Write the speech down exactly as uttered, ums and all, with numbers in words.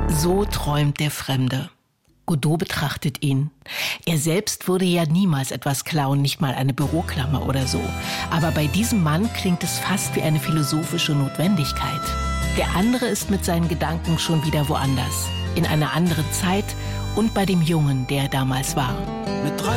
So träumt der Fremde. Godot betrachtet ihn. Er selbst würde ja niemals etwas klauen, nicht mal eine Büroklammer oder so. Aber bei diesem Mann klingt es fast wie eine philosophische Notwendigkeit. Der andere ist mit seinen Gedanken schon wieder woanders, in einer anderen Zeit und bei dem Jungen, der er damals war. Mit drei